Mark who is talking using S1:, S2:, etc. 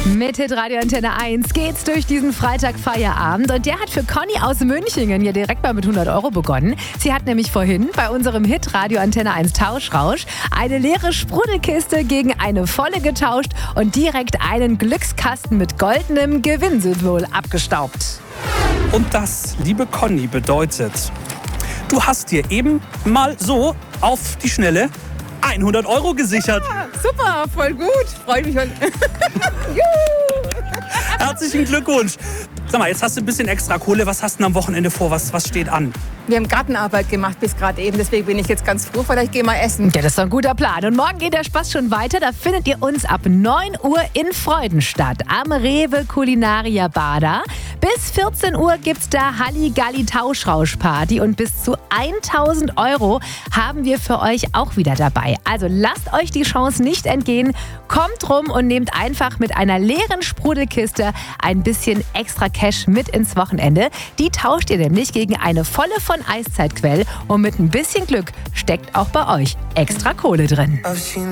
S1: Mit Hitradio Antenne 1 geht's durch diesen Freitag-Feierabend und der hat für Conny aus Münchingen ja direkt mal mit 100 € begonnen. Sie hat nämlich vorhin bei unserem Hitradio Antenne 1 Tauschrausch eine leere Sprudelkiste gegen eine volle getauscht und direkt einen Glückskasten mit goldenem Gewinnsymbol abgestaubt.
S2: Und das, liebe Conny, bedeutet, du hast dir eben mal so auf die Schnelle 100 € gesichert.
S3: Ja, super, voll gut. Freut mich.
S2: Herzlichen Glückwunsch. Sag mal, jetzt hast du ein bisschen extra Kohle. Was hast du denn am Wochenende vor? Was steht an?
S3: Wir haben Gartenarbeit gemacht bis gerade eben, deswegen bin ich jetzt ganz froh. Vielleicht gehen wir essen.
S1: Ja, das ist doch ein guter Plan. Und morgen geht der Spaß schon weiter. Da findet ihr uns ab 9 Uhr in Freudenstadt am Rewe Culinaria Bader. Bis 14 Uhr gibt's da Halligalli Tauschrausch-Party und bis zu 1.000 € haben wir für euch auch wieder dabei. Also lasst euch die Chance nicht entgehen. Kommt rum und nehmt einfach mit einer leeren Sprudelkiste ein bisschen extra Cash mit ins Wochenende. Die tauscht ihr nämlich gegen eine volle von Eiszeitquell und mit ein bisschen Glück steckt auch bei euch extra Kohle drin.